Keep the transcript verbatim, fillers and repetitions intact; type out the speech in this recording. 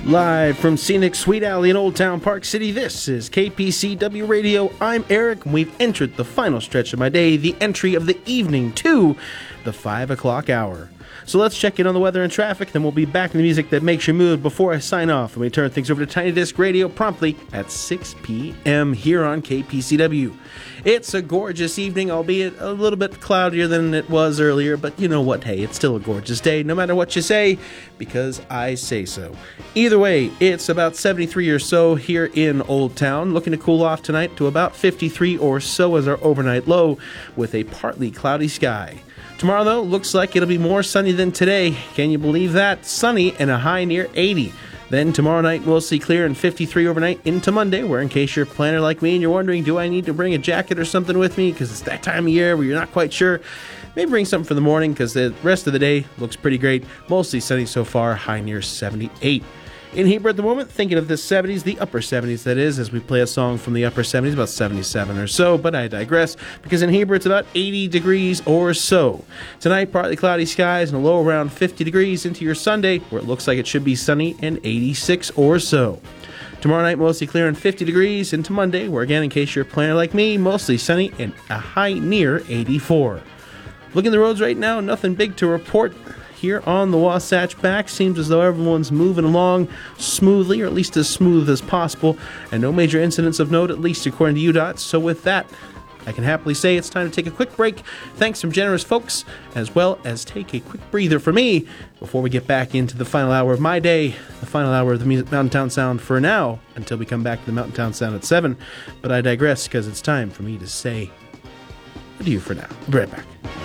Live from scenic Sweet Alley in Old Town Park City, this is K P C W Radio. I'm Eric, and we've entered the final stretch of my day, the entry of the evening to the five o'clock hour. So let's check in on the weather and traffic, then we'll be back in the music that makes you move before I sign off, and we turn things over to Tiny Disc Radio promptly at six p.m. here on K P C W. It's a gorgeous evening, albeit a little bit cloudier than it was earlier, but you know what, hey, it's still a gorgeous day, no matter what you say, because I say so. Either way, it's about seventy-three or so here in Old Town, looking to cool off tonight to about fifty-three or so as our overnight low, with a partly cloudy sky. Tomorrow, though, looks like it'll be more sunny than today. Can you believe that? Sunny and a high near eighty. Then tomorrow night, mostly clear and fifty-three overnight into Monday, where in case you're a planner like me and you're wondering, do I need to bring a jacket or something with me? Because it's that time of year where you're not quite sure. Maybe bring something for the morning, because the rest of the day looks pretty great. Mostly sunny so far, high near seventy-eight. In Heber at the moment, thinking of the seventies, the upper seventies that is, as we play a song from the upper seventies, about seventy-seven or so, but I digress, because in Heber it's about eighty degrees or so. Tonight, partly cloudy skies and a low around fifty degrees into your Sunday, where it looks like it should be sunny and eighty-six or so. Tomorrow night, mostly clear and fifty degrees into Monday, where again, in case you're a planner like me, mostly sunny and a high near eighty-four. Looking at the roads right now, nothing big to report. Here on the Wasatch Back, seems as though everyone's moving along smoothly, or at least as smooth as possible, and no major incidents of note, at least according to U DOT. So with that, I can happily say it's time to take a quick break. Thanks from generous folks, as well as take a quick breather for me before we get back into the final hour of my day, the final hour of the music Mountain Town Sound for now, until we come back to the Mountain Town Sound at seven. But I digress, because it's time for me to say adieu for now. I'll be right back.